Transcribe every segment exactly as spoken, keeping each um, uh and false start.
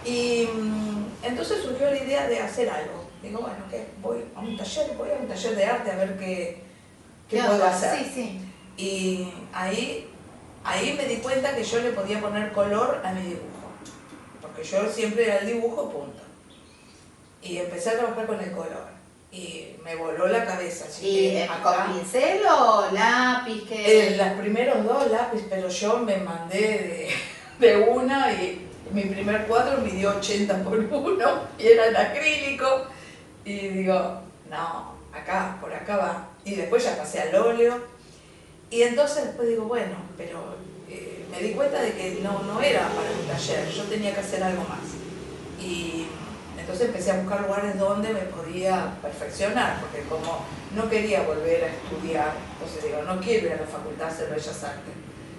Y mm, entonces surgió la idea de hacer algo. Digo, bueno, ¿qué? Voy a un taller, voy a un taller de arte a ver qué, qué puedo onda? hacer. Sí, sí. Y ahí, ahí me di cuenta que yo le podía poner color a mi dibujo. Porque yo siempre era el dibujo, punto. Y empecé a trabajar con el color. Y me voló la cabeza. Así ¿Y que acá, con pincel o lápiz? Que... Eh, los primeros dos lápiz, pero yo me mandé de, de una y mi primer cuadro midió ochenta por uno y era en acrílico. Y digo, no, acá, por acá va. Y después ya pasé al óleo. Y entonces después digo, bueno, pero eh, me di cuenta de que no, no era para un taller, yo tenía que hacer algo más. Y entonces empecé a buscar lugares donde me podía perfeccionar, porque como no quería volver a estudiar, entonces digo, no quiero ir a la Facultad de Bellas Artes.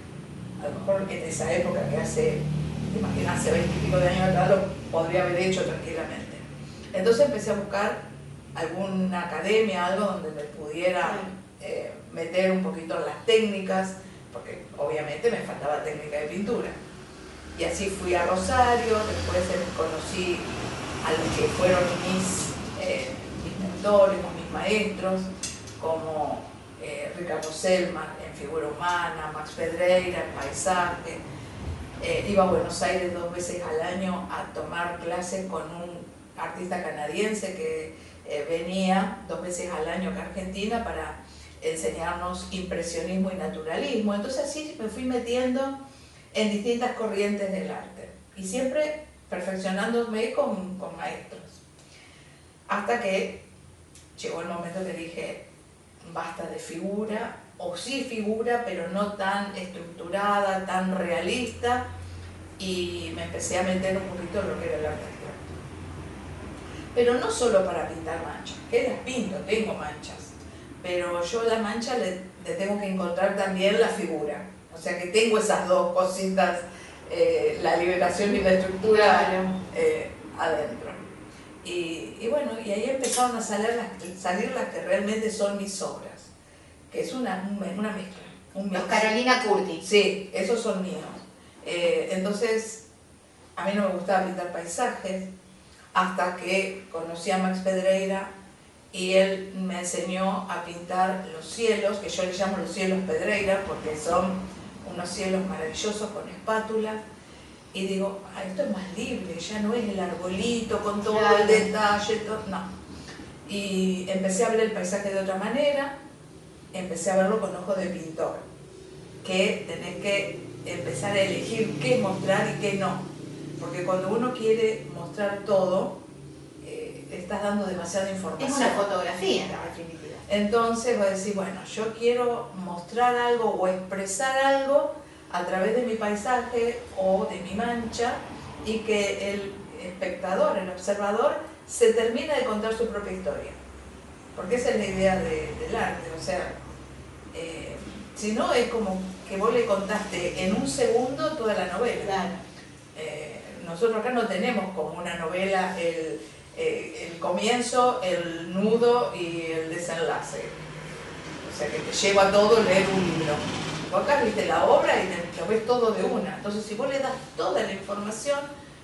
A lo mejor en esa época que hace, imagínate, hace veinte y pico de años atrás, lo podría haber hecho tranquilamente. Entonces empecé a buscar alguna academia, algo donde me pudiera eh, meter un poquito en las técnicas, porque obviamente me faltaba técnica de pintura. Y así fui a Rosario, después conocí a los que fueron mis, eh, mis mentores, mis maestros, como eh, Ricardo Selman en figura humana, Max Pedreira en paisaje. Eh, iba a Buenos Aires dos veces al año a tomar clases con un artista canadiense que eh, venía dos veces al año acá a Argentina para enseñarnos impresionismo y naturalismo. Entonces así me fui metiendo en distintas corrientes del arte y siempre perfeccionándome con, con maestros. Hasta que llegó el momento que dije, basta de figura, o sí figura, pero no tan estructurada, tan realista, y me empecé a meter un poquito en lo que era el arte abstracto. Pero no solo para pintar manchas, que las pinto, tengo manchas, pero yo la mancha le, le tengo que encontrar también la figura. O sea que tengo esas dos cositas, eh, la liberación y la estructura eh, adentro. Y, y bueno, y ahí empezaron a salir las, salir las que realmente son mis obras, que es una, una mezcla. Un Los Carolina Curti. Sí, esos son míos. Eh, entonces, a mí no me gustaba pintar paisajes, hasta que conocí a Max Pedreira y él me enseñó a pintar los cielos, que yo le llamo los cielos Pedreira, porque son unos cielos maravillosos con espátulas, y digo, ah, esto es más libre, ya no es el arbolito con todo claro. el detalle, todo, no. Y empecé a ver el paisaje de otra manera, empecé a verlo con ojos de pintor, que tenés que empezar a elegir qué mostrar y qué no, porque cuando uno quiere mostrar todo, eh, estás dando demasiada información. Es una fotografía, en definitiva. Entonces voy a decir, bueno, yo quiero mostrar algo o expresar algo a través de mi paisaje o de mi mancha y que el espectador, el observador, se termine de contar su propia historia. Porque esa es la idea de, del arte, o sea, eh, si no es como que vos le contaste en un segundo toda la novela. Claro. Eh, nosotros acá no tenemos como una novela el, eh, el comienzo, el nudo y el desenlace. O sea, que te lleva todo leer un libro. Vos acá viste la obra y te, lo ves todo de una. Entonces, si vos le das toda la información,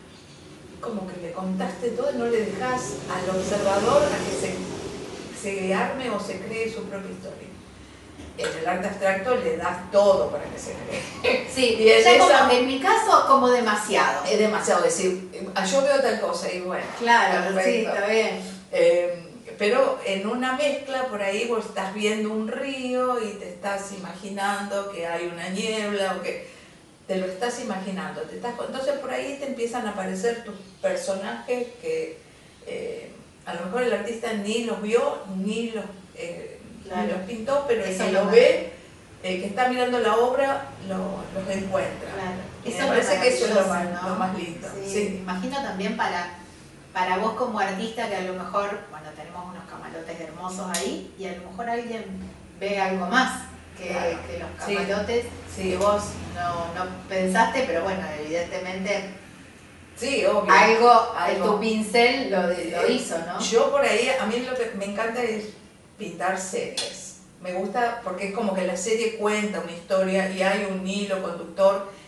como que le contaste todo y no le dejás al observador a que se, se arme o se cree su propia historia. En el arte abstracto le das todo para que se cree. Sí, y es como, esa, en mi caso, como demasiado. Es demasiado decir, yo veo tal cosa y bueno. Claro, perfecto. Sí, está bien. Eh, pero en una mezcla por ahí vos estás viendo un río y te estás imaginando que hay una niebla o que te lo estás imaginando. Te estás, entonces por ahí te empiezan a aparecer tus personajes que eh, a lo mejor el artista ni los vio ni los, eh, claro. ni los pintó, pero el que los ve, el que está mirando la obra, lo, los encuentra. Claro. Y eso me parece que eso es lo más, ¿no? lo más lindo. Sí, sí. Me imagino también para, para vos como artista que a lo mejor, bueno, tenemos unos camalotes hermosos ahí y a lo mejor alguien ve algo más que, claro. que los camalotes sí. que vos no, no pensaste, pero bueno, evidentemente sí, obvio. algo, algo. tu pincel lo, lo hizo, ¿no? Yo por ahí, a mí lo que me encanta es pintar series. Me gusta porque es como que la serie cuenta una historia y hay un hilo conductor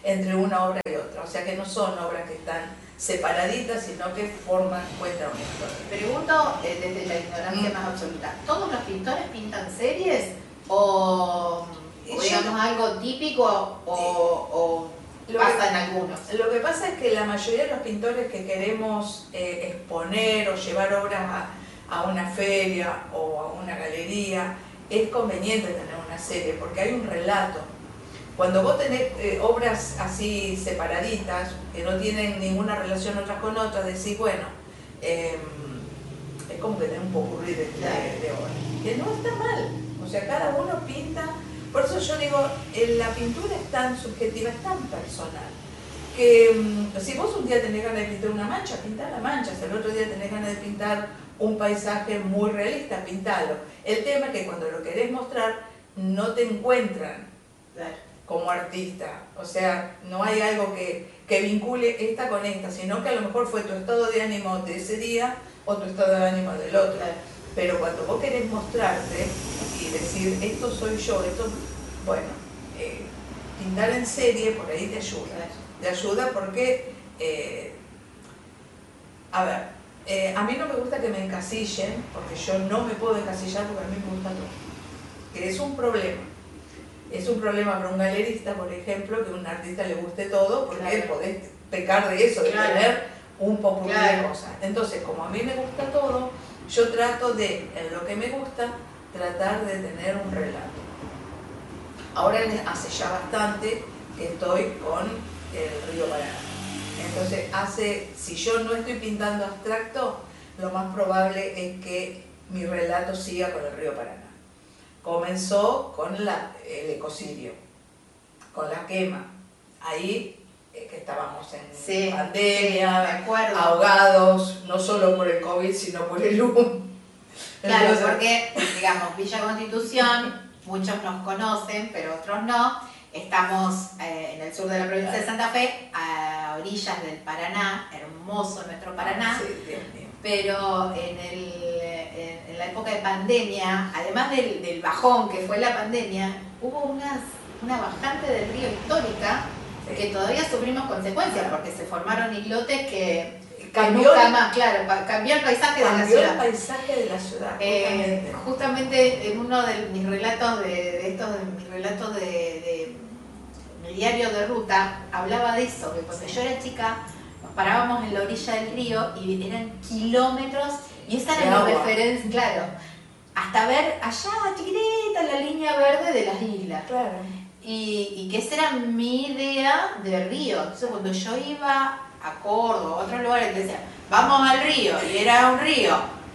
entre una obra y otra. O sea que no son obras que están separaditas, sino que forman, cuentan una historia. Pregunto eh, desde la ignorancia mm. más absoluta, ¿todos los pintores pintan series o, o digamos algo típico o, o lo pasan que, algunos? Lo que pasa es que la mayoría de los pintores que queremos eh, exponer o llevar obras a, a una feria o a una galería, es conveniente tener una serie porque hay un relato. Cuando vos tenés eh, obras así separaditas, que no tienen ninguna relación otras con otras, decís, bueno, eh, es como que tenés un popurrí de, de, de obras. Que no está mal, o sea, cada uno pinta. Por eso yo digo, la pintura es tan subjetiva, es tan personal, que um, si vos un día tenés ganas de pintar una mancha, pintá la mancha. Si el otro día tenés ganas de pintar un paisaje muy realista, pintalo. El tema es que cuando lo querés mostrar, no te encuentran como artista. O sea, no hay algo que, que vincule esta con esta, sino que a lo mejor fue tu estado de ánimo de ese día o tu estado de ánimo del otro. Pero cuando vos querés mostrarte y decir, esto soy yo, esto, bueno, eh, pintar en serie por ahí te ayuda. Te ayuda porque, eh, a ver, eh, a mí no me gusta que me encasillen, porque yo no me puedo encasillar porque a mí me gusta todo. Que es un problema. Es un problema para un galerista, por ejemplo, que a un artista le guste todo, porque claro. podés pecar de eso, de claro. tener un popurrí claro. de cosas. Entonces, como a mí me gusta todo, yo trato de, en lo que me gusta, tratar de tener un relato. Ahora hace ya bastante que estoy con el río Paraná. Entonces, hace, si yo no estoy pintando abstracto, lo más probable es que mi relato siga con el río Paraná. Comenzó con la, el ecocidio, con la quema. Ahí eh, que estábamos en sí, pandemia, sí, ahogados, no solo por el COVID, sino por el humo. Claro, entonces, porque, digamos, Villa Constitución, muchos nos conocen, pero otros no. Estamos eh, en el sur de la provincia de Santa Fe, a orillas del Paraná, hermoso nuestro Paraná. Sí, Dios mío. Pero en, el, en, en la época de pandemia, además del, del bajón que fue la pandemia, hubo unas, una bajante del río histórica sí. que todavía sufrimos consecuencias porque se formaron islotes que, cambió que nunca más, claro, cambió el paisaje de la ciudad. el paisaje de la ciudad. Eh, justamente en uno de mis relatos de, de estos de mis relatos de, de mi diario de ruta hablaba de eso, que cuando yo era chica parábamos en la orilla del río y eran kilómetros y esa era mi referencia, claro, hasta ver allá chiquitita la línea verde de las islas. Claro. Y, y que esa era mi idea de río. Entonces cuando yo iba a Córdoba, a otros lugares, decía, vamos al río, y era un río.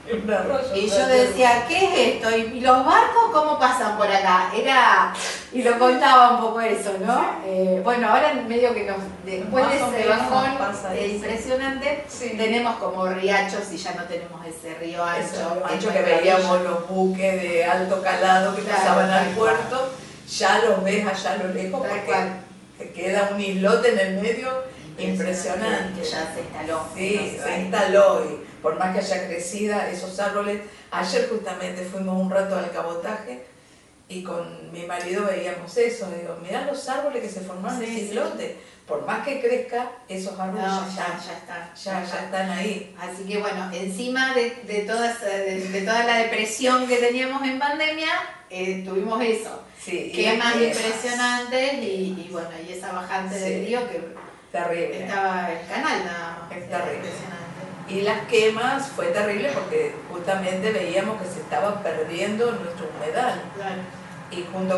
Y yo decía, ¿qué es esto? ¿Y los barcos cómo pasan por acá? Era, y lo contaba un poco eso, ¿no? Sí. Eh, bueno, ahora en medio que nos, después de ese bajón eh, impresionante, sí. tenemos como riachos y ya no tenemos ese río ancho. Ancho que veíamos los buques de alto calado que claro, pasaban al puerto, ya los ves allá a lo lejos porque cual. te queda un islote en el medio impresionante. Que ya se instaló. Sí, no se, se instaló y por más que haya crecida esos árboles. Ayer justamente fuimos un rato al cabotaje y con mi marido veíamos eso. Digo, mirá los árboles que se formaron en ese islote. Por más que crezca, esos árboles no, ya, ya, están, ya, están, ya, ya están ahí. Así que bueno, encima de, de, toda, esa, de, de toda la depresión que teníamos en pandemia, eh, tuvimos eso. Sí, que es más impresionante y, y bueno, y esa bajante sí. del río que terrible. Estaba el canal nada más. Es terrible. Y las quemas fue terrible porque justamente veíamos que se estaba perdiendo nuestro humedal. Claro. Y junto